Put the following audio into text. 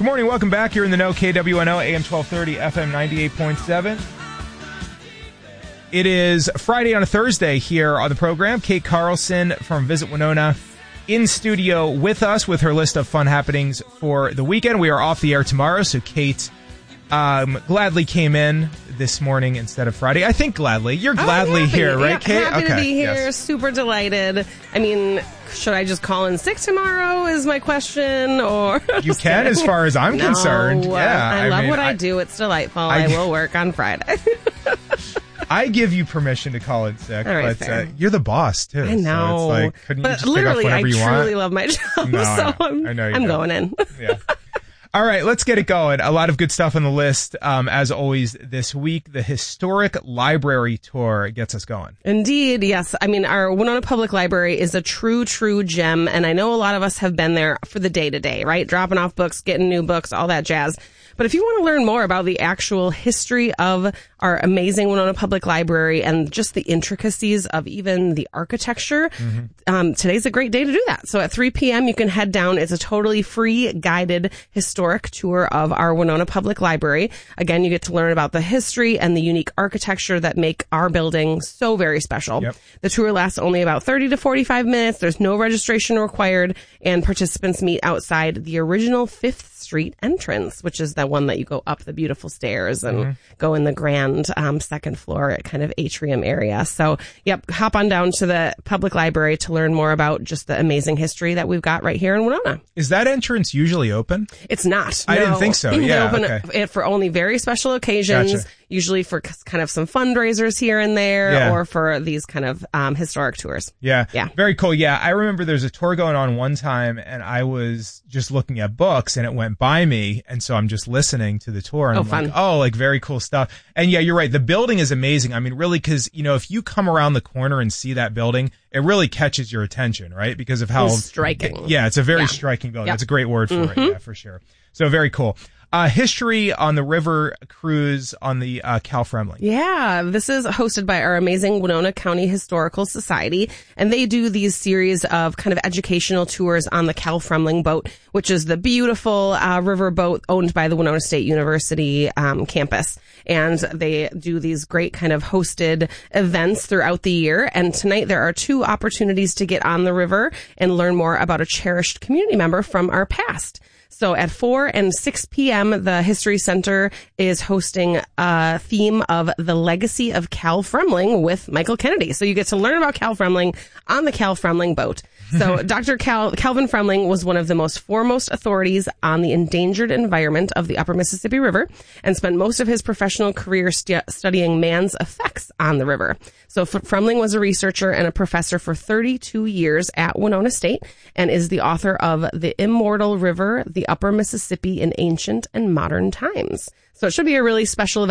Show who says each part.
Speaker 1: Good morning. Welcome back. You're in the know. KWNO, AM 1230, FM 98.7. It is Friday on a Thursday here on the program. Kate Carlson from Visit Winona in studio with us with her list of fun happenings for the weekend. We are off the air tomorrow, so Kate gladly came in this morning instead of Friday. I think gladly. You're gladly here, right, Kate?
Speaker 2: Happy to be here. Yes. Super delighted. I mean, should I just call in sick tomorrow is my question, or
Speaker 1: you can, as far as I'm concerned. Yeah,
Speaker 2: I love what I do. It's delightful. I will work on Friday.
Speaker 1: I give you permission to call in sick,
Speaker 2: right,
Speaker 1: but you're the boss too.
Speaker 2: I know.
Speaker 1: So it's like, couldn't you just
Speaker 2: literally,
Speaker 1: pick up whenever you want?
Speaker 2: I truly love my job, so I'm going in.
Speaker 1: Yeah. All right, let's get it going. A lot of good stuff on the list. As always, this week, the Historic Library Tour gets us going.
Speaker 2: Indeed, yes. I mean, our Winona Public Library is a true gem, and I know a lot of us have been there for the day-to-day, right? Dropping off books, getting new books, all that jazz. But if you want to learn more about the actual history of our amazing Winona Public Library and just the intricacies of even the architecture, today's a great day to do that. So at 3 p.m., you can head down. It's a totally free guided historic tour of our Winona Public Library. Again, you get to learn about the history and the unique architecture that make our building so very special.
Speaker 1: Yep.
Speaker 2: The tour lasts only about 30 to 45 minutes. There's no registration required, and participants meet outside the original 5th Street entrance, which is the one that you go up the beautiful stairs and go in the grand second floor kind of atrium area. So, yep, hop on down to the public library to learn more about just the amazing history that we've got right here in Winona.
Speaker 1: Is that entrance usually open?
Speaker 2: It's not.
Speaker 1: I didn't think so. Yeah,
Speaker 2: they open it for only very special occasions.
Speaker 1: Gotcha.
Speaker 2: Usually for kind of some fundraisers here and there, or for these kind of historic tours.
Speaker 1: Yeah. Very cool. Yeah, I remember there's a tour going on one time, and I was just looking at books, and it went by me, and so I'm just listening to the tour, and I'm
Speaker 2: fun.
Speaker 1: like, very cool stuff. And yeah, you're right. The building is amazing. I mean, really, because, if you come around the corner and see that building, it really catches your attention, right? Because of how
Speaker 2: striking.
Speaker 1: Yeah, it's a very striking building. That's a great word for it. Yeah, for sure. So very cool. History on the river cruise on the Cal Fremling.
Speaker 2: Yeah, this is hosted by our amazing Winona County Historical Society, and they do these series of kind of educational tours on the Cal Fremling boat, which is the beautiful river boat owned by the Winona State University campus. And they do these great kind of hosted events throughout the year. And tonight there are 2 opportunities to get on the river and learn more about a cherished community member from our past. So at 4 and 6 p.m., the History Center is hosting a theme of the legacy of Cal Fremling with Michael Kennedy. So you get to learn about Cal Fremling on the Cal Fremling boat. So Dr. Calvin Fremling was one of the most foremost authorities on the endangered environment of the upper Mississippi River and spent most of his professional career studying man's effects on the river. So Fremling was a researcher and a professor for 32 years at Winona State and is the author of The Immortal River, the Upper Mississippi in Ancient and Modern Times. So it should be a really special event.